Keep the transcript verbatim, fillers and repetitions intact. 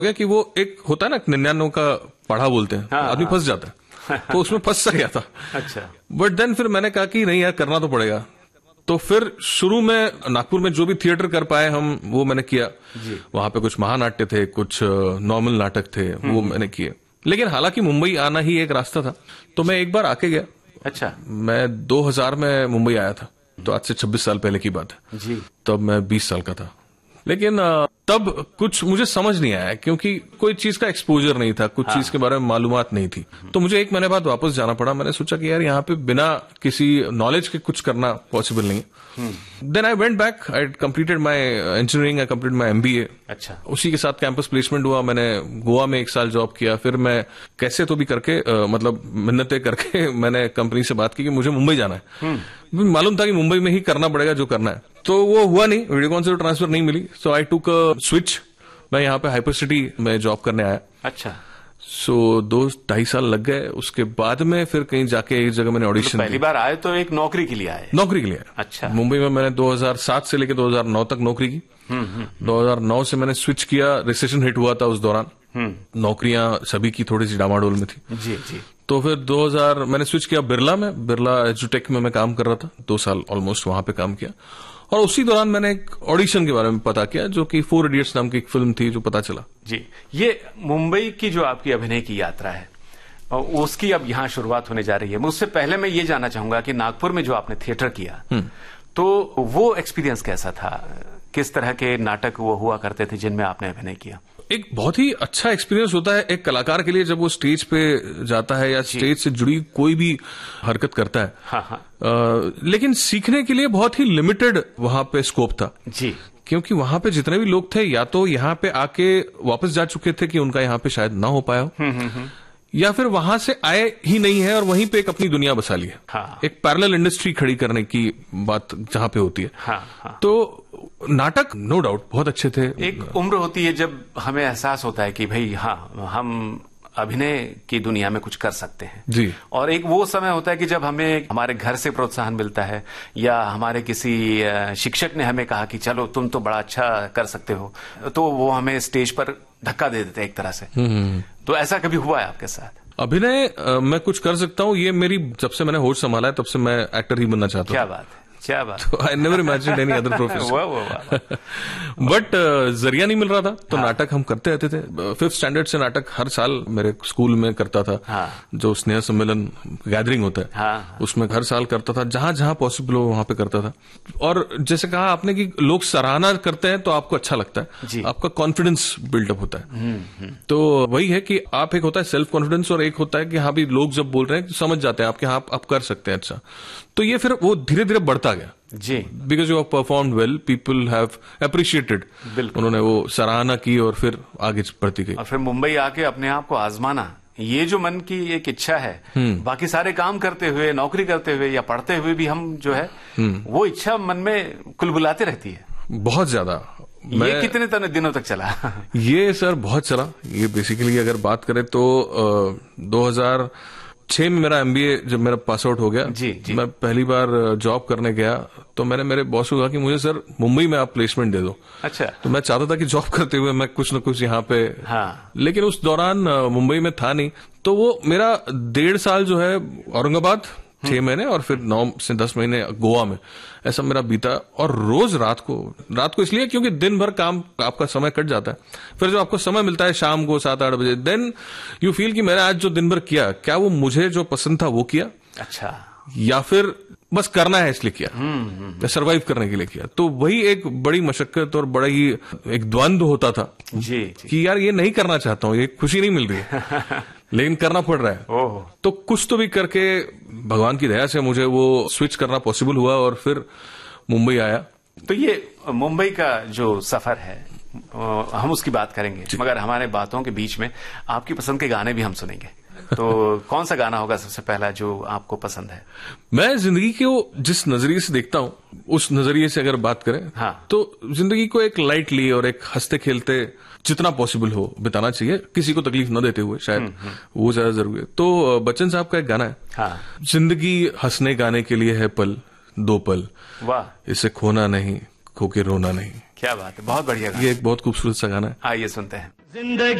गया कि वो एक होता है ना निन्यानवे का पढ़ा बोलते हैं, हाँ, आदमी हाँ। फंस जाता है, तो उसमें फंस सा गया था। अच्छा। बट देन फिर मैंने कहा कि नहीं यार, करना तो पड़ेगा। तो फिर शुरू में नागपुर में जो भी थिएटर कर पाए हम, वो मैंने किया। वहां पे कुछ महानाट्य थे, कुछ नॉर्मल नाटक थे, वो मैंने किए। लेकिन हालांकि मुंबई आना ही एक रास्ता था, तो मैं एक बार आके गया। अच्छा। मैं दो हज़ार में मुंबई आया था, तो आज से छब्बीस साल पहले की बात है जी। तब मैं बीस साल का था। लेकिन तब कुछ मुझे समझ नहीं आया, क्योंकि कोई चीज का एक्सपोजर नहीं था, कुछ हाँ। चीज के बारे में मालूमात नहीं थी। तो मुझे एक महीने बाद वापस जाना पड़ा। मैंने सोचा कि यार यहाँ पे बिना किसी नॉलेज के कुछ करना पॉसिबल नहीं है। Then I went back, I completed my engineering, I completed my MBA. अच्छा। उसी के साथ कैंपस प्लेसमेंट हुआ। मैंने गोवा में एक साल जॉब किया। फिर मैं कैसे तो भी करके आ, मतलब मिन्नतें करके मैंने कंपनी से बात की कि मुझे मुंबई जाना है। मालूम था कि मुंबई में ही करना पड़ेगा जो करना है। तो वो हुआ नहीं, वीडियोकॉन से ट्रांसफर नहीं मिली। सो आई टुक अ स्विच। मैं यहाँ पे हाइपर सिटी में जॉब करने आया। अच्छा। सो so, दो ढाई साल लग गए। उसके बाद में फिर कहीं जाके एक जगह मैंने ऑडिशन तो पहली बार आए तो एक नौकरी के लिए आए? नौकरी के लिए। अच्छा। मुंबई में मैंने दो हज़ार सात से लेकर दो हज़ार नौ तक नौकरी की। दो हज़ार नौ से मैंने स्विच किया, रिसेशन हिट हुआ था उस दौरान। नौकरियां सभी की थोड़ी सी डामाडोल में थी। जी जी। तो फिर दो हज़ार मैंने स्विच किया बिरला में। बिरला एजुटेक में मैं काम कर रहा था, दो साल ऑलमोस्ट वहां पे काम किया। और उसी दौरान मैंने एक ऑडिशन के बारे में पता किया, जो कि फोर इडियट्स नाम की एक फिल्म थी, जो पता चला। जी। ये मुंबई की जो आपकी अभिनय की यात्रा है, उसकी अब यहाँ शुरुआत होने जा रही है। उससे पहले मैं ये जानना चाहूंगा कि नागपुर में जो आपने थिएटर किया, तो वो एक्सपीरियंस कैसा था? किस तरह के नाटक वो हुआ करते थे जिनमें आपने अभिनय किया? एक बहुत ही अच्छा एक्सपीरियंस होता है एक कलाकार के लिए जब वो स्टेज पे जाता है या स्टेज से जुड़ी कोई भी हरकत करता है। हाँ हाँ। आ, लेकिन सीखने के लिए बहुत ही लिमिटेड वहां पे स्कोप था। जी। क्योंकि वहां पे जितने भी लोग थे, या तो यहाँ पे आके वापस जा चुके थे कि उनका यहाँ पे शायद ना हो पाया हो, या फिर वहां से आए ही नहीं है और वहीं पे एक अपनी दुनिया बसा ली है। हाँ। एक पैरेलल इंडस्ट्री खड़ी करने की बात जहां पे होती है। हाँ हाँ। तो नाटक नो डाउट बहुत अच्छे थे। एक उम्र होती है जब हमें एहसास होता है कि भाई हाँ, हम अभिनय की दुनिया में कुछ कर सकते हैं। जी। और एक वो समय होता है कि जब हमें हमारे घर से प्रोत्साहन मिलता है, या हमारे किसी शिक्षक ने हमें कहा कि चलो तुम तो बड़ा अच्छा कर सकते हो, तो वो हमें स्टेज पर धक्का दे देते हैं एक तरह से। तो ऐसा कभी हुआ है आपके साथ? अभिनय मैं कुछ कर सकता हूँ, ये मेरी जब से मैंने होश संभाला है तब से मैं एक्टर ही बनना चाहता हूँ। क्या बात है, क्या बात। तो I never imagined any other profession. But जरिया नहीं मिल रहा था, तो हाँ। नाटक हम करते रहते थे। फिफ्थ स्टैंडर्ड से नाटक हर साल मेरे स्कूल में करता था। हाँ। जो स्नेह सम्मेलन गैदरिंग होता है, हाँ। उसमें हर साल करता था, जहां जहां पॉसिबल हो वहां पे करता था। और जैसे कहा आपने कि लोग सराहना करते हैं तो आपको अच्छा लगता है, आपका कॉन्फिडेंस बिल्डअप होता है। तो वही है कि आप, एक होता है सेल्फ कॉन्फिडेंस और एक होता है कि हाँ भी लोग जब बोल रहे हैं समझ जाते हैं आपके, हाँ आप कर सकते हैं अच्छा। तो ये फिर वो धीरे धीरे बढ़ता गया। जी। Because you have performed well, people have appreciated. उन्होंने वो सराहना की और फिर आगे बढ़ती गई। और फिर मुंबई आके अपने आप को आजमाना, ये जो मन की एक इच्छा है, बाकी सारे काम करते हुए, नौकरी करते हुए या पढ़ते हुए भी हम जो है वो इच्छा मन में कुलबुलाते रहती है बहुत ज्यादा। ये कितने तने दिनों तक चला? ये सर बहुत चला। ये बेसिकली अगर बात करें तो दो हजार छह में मेरा एमबीए जब मेरा पास आउट हो गया, जी, जी। मैं पहली बार जॉब करने गया, तो मैंने मेरे बॉस को कहा कि मुझे सर मुंबई में आप प्लेसमेंट दे दो। अच्छा। तो मैं चाहता था कि जॉब करते हुए मैं कुछ न कुछ यहाँ पे, हाँ। लेकिन उस दौरान मुंबई में था नहीं। तो वो मेरा डेढ़ साल जो है औरंगाबाद, छह महीने, और फिर नौ से दस महीने गोवा में, ऐसा मेरा बीता। और रोज रात को रात को इसलिए क्योंकि दिन भर काम, आपका समय कट जाता है। फिर जब आपको समय मिलता है शाम को सात आठ बजे, देन यू फील कि मैंने आज जो दिन भर किया, क्या वो मुझे जो पसंद था वो किया, अच्छा, या फिर बस करना है इसलिए किया, या सर्वाइव करने के लिए किया। तो वही एक बड़ी मशक्कत और बड़ा ही एक द्वंद्व होता था। जी, जी। कि यार ये नहीं करना चाहता हूँ, ये खुशी नहीं मिल रही है लेकिन करना पड़ रहा है। ओह। तो कुछ तो भी करके भगवान की दया से मुझे वो स्विच करना पॉसिबल हुआ और फिर मुंबई आया। तो ये मुंबई का जो सफर है हम उसकी बात करेंगे, मगर हमारे बातों के बीच में आपकी पसंद के गाने भी हम सुनेंगे। तो कौन सा गाना होगा सबसे पहला जो आपको पसंद है? मैं जिंदगी को जिस नजरिए से देखता हूँ, उस नजरिए से अगर बात करें, हाँ। तो जिंदगी को एक लाइटली और एक हंसते खेलते जितना पॉसिबल हो बिताना चाहिए, किसी को तकलीफ न देते हुए, शायद वो ज्यादा जरूरी है। तो बच्चन साहब का एक गाना है, हाँ। जिंदगी हंसने गाने के लिए है पल दो पल, वाह, इसे खोना नहीं, खो के रोना नहीं। क्या बात है, बहुत बढ़िया गाना। ये एक बहुत खूबसूरत सा गाना है। आइए सुनते हैं।